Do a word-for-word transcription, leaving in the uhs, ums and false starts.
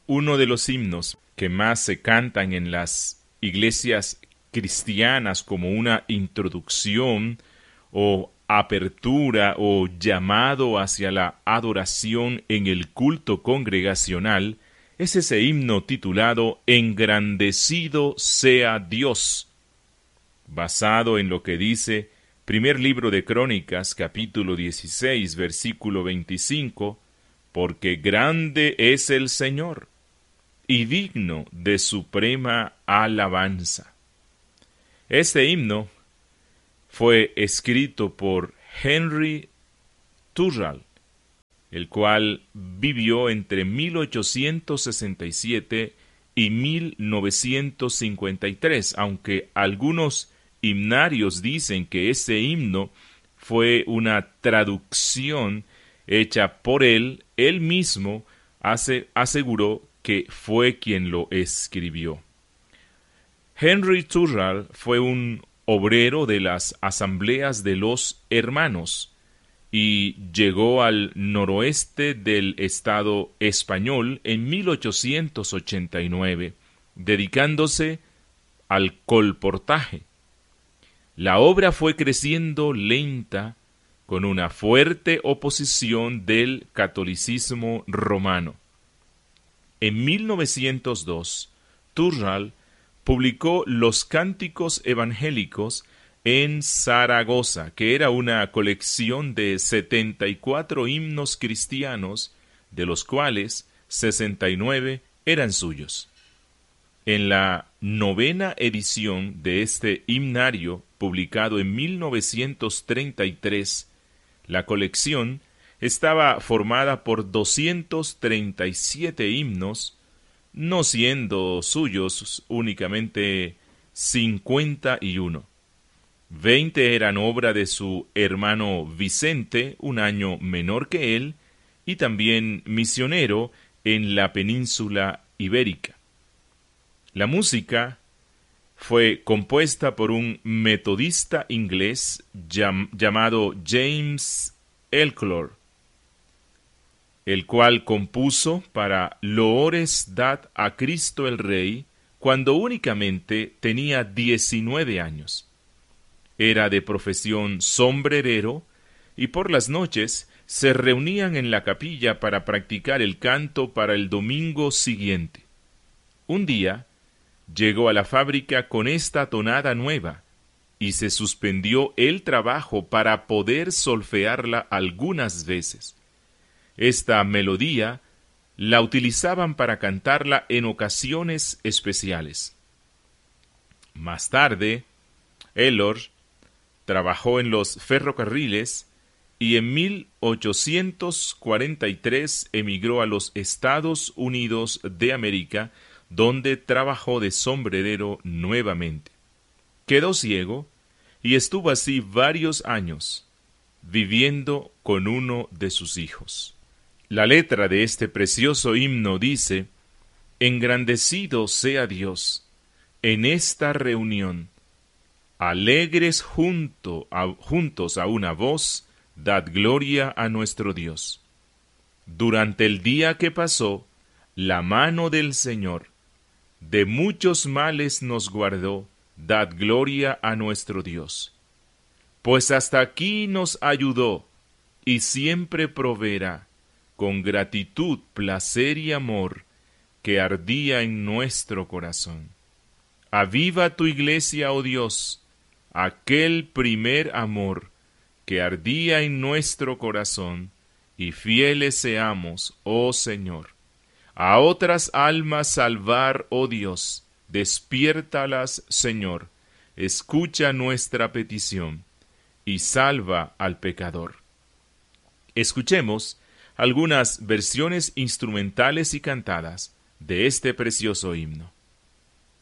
uno de los himnos que más se cantan en las iglesias cristianas como una introducción o apertura o llamado hacia la adoración en el culto congregacional, es ese himno titulado Engrandecido sea Dios, basado en lo que dice primer libro de Crónicas, capítulo dieciséis, versículo veinticinco, porque grande es el Señor, y digno de suprema alabanza. Este himno fue escrito por Henry Tyrrell, el cual vivió entre mil ochocientos sesenta y siete y mil novecientos cincuenta y tres, aunque algunos himnarios dicen que ese himno fue una traducción hecha por él, él mismo hace, aseguró que fue quien lo escribió. Henry Tyrrell fue un obrero de las asambleas de los hermanos y llegó al noroeste del estado español en mil ochocientos ochenta y nueve, dedicándose al colportaje. La obra fue creciendo lenta con una fuerte oposición del catolicismo romano. En mil novecientos dos, Tyrrell publicó Los Cánticos Evangélicos en Zaragoza, que era una colección de setenta y cuatro himnos cristianos, de los cuales sesenta y nueve eran suyos. En la novena edición de este himnario, publicado en mil novecientos treinta y tres, la colección estaba formada por doscientos treinta y siete himnos, no siendo suyos únicamente cincuenta y uno. Veinte eran obra de su hermano Vicente, un año menor que él, y también misionero en la península ibérica. La música fue compuesta por un metodista inglés llam- llamado James Elclore, el cual compuso para Loores dad a Cristo el Rey cuando únicamente tenía diecinueve años. Era de profesión sombrerero y por las noches se reunían en la capilla para practicar el canto para el domingo siguiente. Un día llegó a la fábrica con esta tonada nueva y se suspendió el trabajo para poder solfearla algunas veces. Esta melodía la utilizaban para cantarla en ocasiones especiales. Más tarde, Elor trabajó en los ferrocarriles y en mil ochocientos cuarenta y tres emigró a los Estados Unidos de América, donde trabajó de sombrerero nuevamente. Quedó ciego y estuvo así varios años, viviendo con uno de sus hijos. La letra de este precioso himno dice: Engrandecido sea Dios en esta reunión, alegres junto a, juntos a una voz, dad gloria a nuestro Dios. Durante el día que pasó, la mano del Señor de muchos males nos guardó, dad gloria a nuestro Dios. Pues hasta aquí nos ayudó y siempre proveerá, con gratitud, placer y amor que ardía en nuestro corazón. Aviva tu iglesia, oh Dios, aquel primer amor que ardía en nuestro corazón, y fieles seamos, oh Señor. A otras almas salvar, oh Dios, despiértalas, Señor, escucha nuestra petición, y salva al pecador. Escuchemos algunas versiones instrumentales y cantadas de este precioso himno.